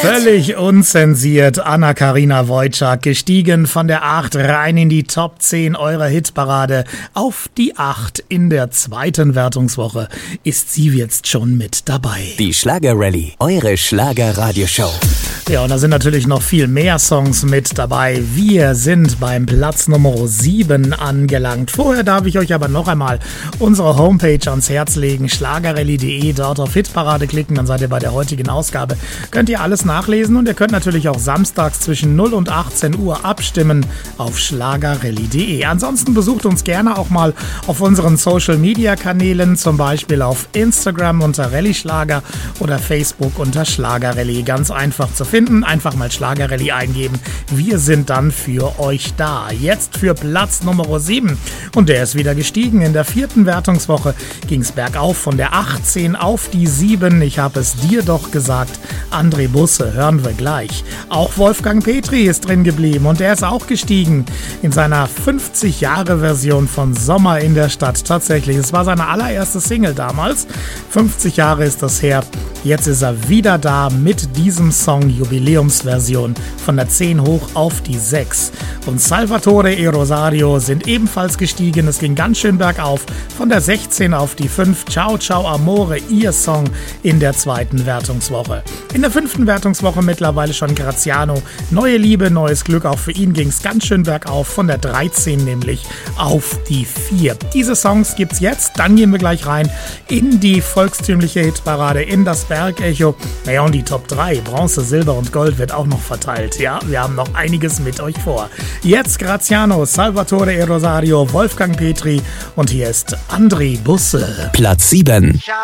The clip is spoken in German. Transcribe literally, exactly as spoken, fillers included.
Völlig unzensiert. Anna-Karina Wojcik gestiegen von der acht rein in die Top zehn eurer Hitparade. Auf die acht in der zweiten Wertungswoche ist sie jetzt schon mit dabei. Die Schlager-Rallye, eure Schlager-Radioshow. Ja, und da sind natürlich noch viel mehr Songs mit dabei. Wir sind beim Platz Nummer sieben angelangt. Vorher darf ich euch aber noch einmal unsere Homepage ans Herz legen, schlagerrallye punkt de. Dort auf Hitparade klicken, dann seid ihr bei der heutigen Ausgabe. Könnt ihr alles nachlesen und ihr könnt natürlich auch samstags zwischen null und achtzehn Uhr abstimmen auf schlagerrallye punkt de. Ansonsten besucht uns gerne auch mal auf unseren Social-Media-Kanälen, zum Beispiel auf Instagram unter Rallye Schlager oder Facebook unter Schlagerrallye. Ganz einfach zu finden, einfach mal Schlagerrallye eingeben. Wir sind dann für euch da. Jetzt für Platz Nummer sieben und der ist wieder gestiegen. In der vierten Wertungswoche ging es bergauf von der achtzehn auf die sieben. Ich habe es dir doch gesagt, André Busse, hören wir gleich. Auch Wolfgang Petri ist drin geblieben und der ist auch gestiegen in seiner fünfzig-Jahre-Version von Sommer in der Stadt. Tatsächlich, es war seine allererste Single damals. fünfzig Jahre ist das her. Jetzt ist er wieder da mit diesem Song, Jubiläumsversion, von der zehn hoch auf die sechs. Und Salvatore e Rosario sind ebenfalls gestiegen. Es ging ganz schön bergauf von der sechzehn auf die fünf. Ciao, ciao, amore, ihr Song in der zweiten Wertungswoche. In der fünften Wertungswoche mittlerweile schon Graziano. Neue Liebe, neues Glück. Auch für ihn ging es ganz schön bergauf von der dreizehn nämlich auf die vier. Diese Songs gibt's jetzt. Dann gehen wir gleich rein in die volkstümliche Hitparade, in das Bergecho. Naja, und die Top drei, Bronze, Silber und Gold, wird auch noch verteilt. Ja, wir haben noch einiges mit euch vor. Jetzt Graziano, Salvatore e Rosario, Wolfgang Petri und hier ist André Busse. Platz sieben.